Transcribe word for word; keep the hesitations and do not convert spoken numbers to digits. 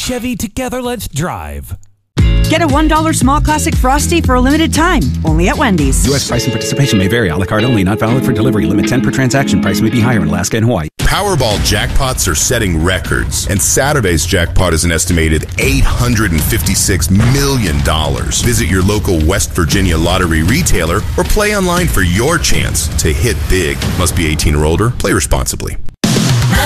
Chevy, together let's drive. Get a one dollar small classic Frosty for a limited time, only at Wendy's. U S price and participation may vary. A la carte only, not valid for delivery. Limit ten per transaction. Price may be higher in Alaska and Hawaii. Powerball jackpots are setting records, and Saturday's jackpot is an estimated eight hundred fifty-six million dollars. Visit your local West Virginia lottery retailer or play online for your chance to hit big. Must be eighteen or older. Play responsibly.